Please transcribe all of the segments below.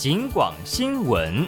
警广新闻。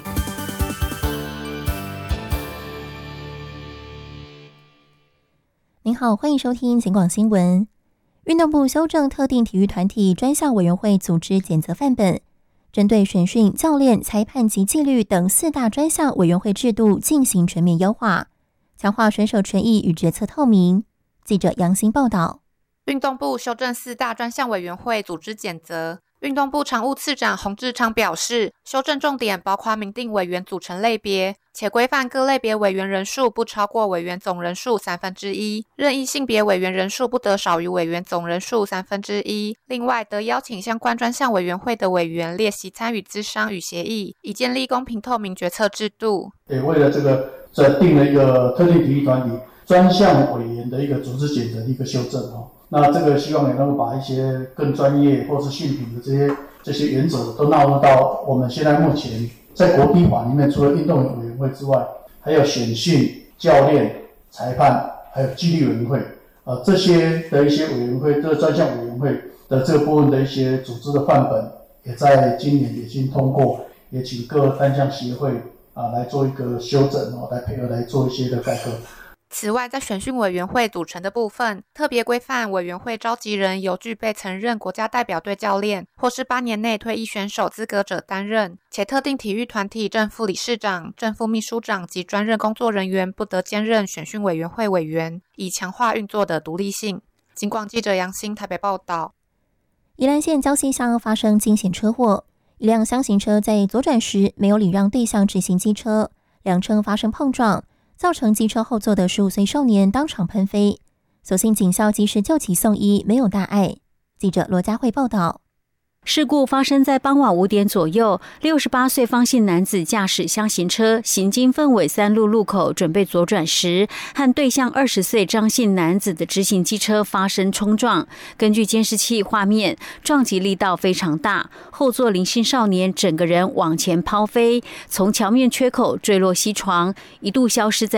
您好，欢迎收听警广新闻。运动部修正特定体育团体专项委员会组织检责范本，针对选训、教练、裁判及纪律等4大专项委员会制度进行全面优化，强化选手权益与决策透明。记者杨欣报道。 运动部修正4大专项委员会组织检责。运动部常务次长洪志昌表示，修正重点包括明定委员组成类别，且规范各类别委员人数不超过委员总人数1/3，任意性别委员人数不得少于委员总人数1/3。另外，得邀请相关专项委员会的委员列席参与咨商与协议，以建立公平透明决策制度。 为了这定了一个特定体育团体专项委员的一个组织检责的一个修正那这个希望也能够把一些更专业或是性平的这些原则都纳入到我们现在目前在国体法里面，除了运动员委员会之外，还有选训、教练、裁判，还有纪律委员会这些的一些委员会，这个专项委员会的这个部分的一些组织的范本，也在今年已经通过，也请各单项协会来做一个修正来配合来做一些的改革。 此外，在选训委员会组成的部分，特别规范委员会召集人由具备曾任国家代表队教练或是8年内退役选手资格者担任，且特定体育团体正副理事长、正副秘书长及专任工作人员不得兼任选训委员会委员，以强化运作的独立性。警广记者杨欣台北报道。 宜兰县礁溪乡发生惊险车祸，一辆厢型车在左转时没有礼让对向直行机车，两车发生碰撞，造成机车后座的15岁少年当场喷飞，所幸警校及时救其送医，没有大碍。记者罗佳慧报道。 事故发生在傍晚5点左右，68岁方姓男子驾驶厢型车行经凤尾3路路口准备左转时，和对向20岁张姓男子的直行机车发生冲撞。根据监视器画面，撞击力道非常大，后座林姓少年整个人往前抛飞，从桥面缺口坠落溪床，一度消失在